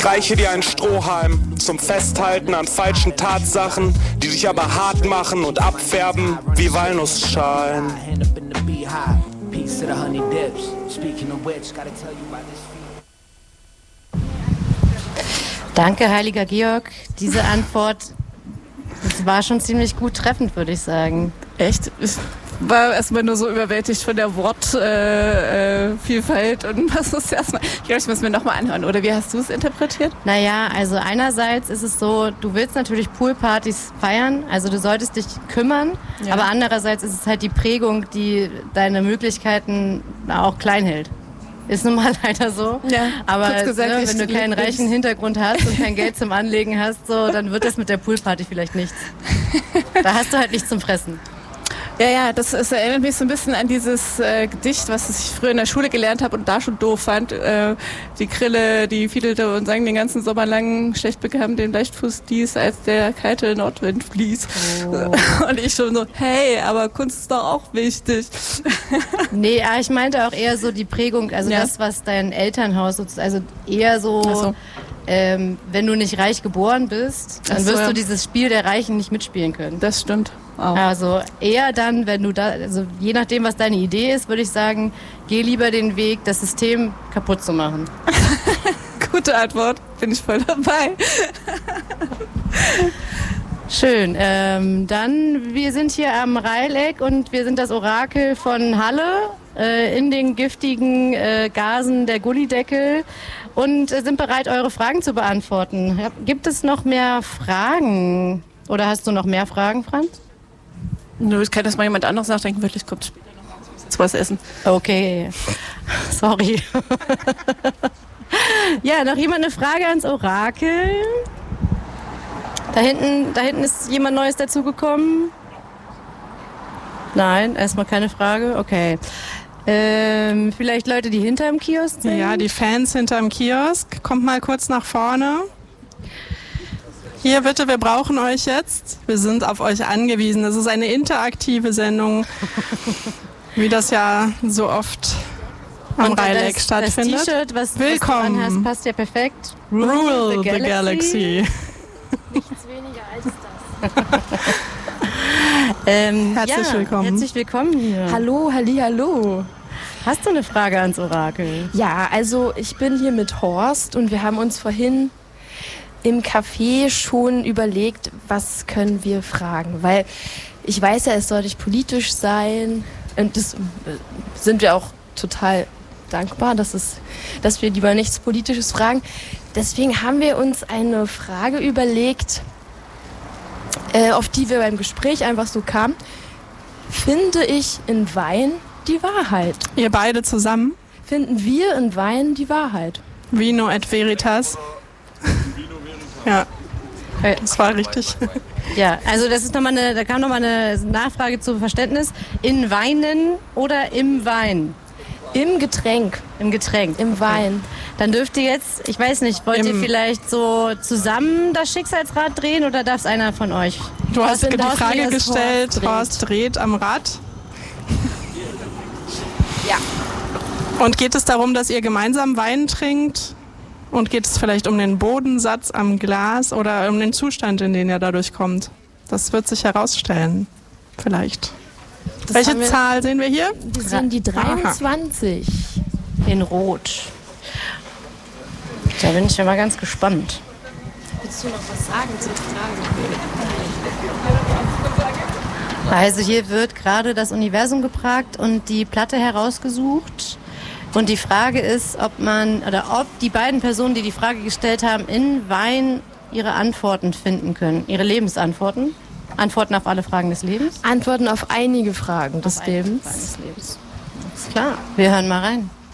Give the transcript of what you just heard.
reiche dir einen Strohhalm zum Festhalten an falschen Tatsachen, die dich aber hart machen und abfärben wie Walnussschalen. Danke, heiliger Georg. Diese Antwort, das war schon ziemlich gut treffend, würde ich sagen. Echt? Ich war erstmal nur so überwältigt von der Wortvielfalt und was ist erstmal. Ich glaube, ich muss mir nochmal anhören. Oder wie hast du es interpretiert? Naja, also einerseits ist es so, du willst natürlich Poolpartys feiern, also du solltest dich kümmern, ja. Aber andererseits ist es halt die Prägung, die deine Möglichkeiten auch klein hält. Ist nun mal leider so. Ja, aber gesagt, wenn du keinen reichen Hintergrund hast und kein Geld zum Anlegen hast, so, dann wird das mit der Poolparty vielleicht nichts. Da hast du halt nichts zum Fressen. Ja, das erinnert mich so ein bisschen an dieses Gedicht, was ich früher in der Schule gelernt habe und da schon doof fand. Die Grille, die fiedelte und sang den ganzen Sommer lang, schlecht bekam den Leichtfuß dies, als der kalte Nordwind fließt. Oh. Und ich schon so, hey, aber Kunst ist doch auch wichtig. Nee, ich meinte auch eher so die Prägung, also ja. Das, was dein Elternhaus, also eher so. Wenn du nicht reich geboren bist, dann wirst du dieses Spiel der Reichen nicht mitspielen können. Das stimmt auch. Also eher dann, wenn du da, also je nachdem, was deine Idee ist, würde ich sagen, geh lieber den Weg, das System kaputt zu machen. Gute Antwort, bin ich voll dabei. Schön. Dann, wir sind hier am Reileck und wir sind das Orakel von Halle in den giftigen Gasen der Gullideckel und sind bereit, eure Fragen zu beantworten. Gibt es noch mehr Fragen? Oder hast du noch mehr Fragen, Franz? Nö, ich kann das mal jemand anderes nachdenken. Wirklich, kommt später noch was essen. Okay. Sorry. Ja, noch jemand eine Frage ans Orakel? Da hinten ist jemand Neues dazugekommen? Nein, erstmal keine Frage. Okay. Vielleicht Leute, die hinterm Kiosk sind? Ja, die Fans hinterm Kiosk. Kommt mal kurz nach vorne. Hier bitte, wir brauchen euch jetzt. Wir sind auf euch angewiesen. Das ist eine interaktive Sendung, wie das ja so oft am Reileck stattfindet. Das T-Shirt, was willkommen. Was du anhast, passt ja perfekt. Rule the Galaxy. Nichts weniger als das. Herzlich willkommen. Herzlich willkommen hier. Hallo, hallo. Hast du eine Frage ans Orakel? Ja, also ich bin hier mit Horst und wir haben uns vorhin im Café schon überlegt, was können wir fragen, weil ich weiß ja, es soll nicht politisch sein und das sind wir auch total dankbar, dass wir lieber nichts Politisches fragen. Deswegen haben wir uns eine Frage überlegt, auf die wir beim Gespräch einfach so kamen. Finde ich in Wein die Wahrheit? Ihr beide zusammen? Finden wir in Wein die Wahrheit? Vino et Veritas. Ja, das war richtig. Ja, also das ist da kam nochmal eine Nachfrage zu Verständnis. In Weinen oder im Wein? Im Getränk. Im Getränk. Im Wein. Dann dürft ihr jetzt, ich weiß nicht, wollt ihr vielleicht so zusammen das Schicksalsrad drehen oder darf es einer von euch? Du hast die Frage gestellt, Horst dreht am Rad. Ja. Und geht es darum, dass ihr gemeinsam Wein trinkt? Und geht es vielleicht um den Bodensatz am Glas oder um den Zustand, in den er dadurch kommt? Das wird sich herausstellen. Vielleicht. Welche Zahl sehen wir hier? Wir sehen die 23. Aha. In Rot. Da bin ich ja mal ganz gespannt. Willst du noch was sagen zur Frage? Also hier wird gerade das Universum gefragt und die Platte herausgesucht. Und die Frage ist, ob die beiden Personen, die die Frage gestellt haben, in Wein ihre Antworten finden können. Ihre Lebensantworten. Antworten auf alle Fragen des Lebens. Antworten auf einige Fragen des Lebens. Ist klar. Wir hören mal rein.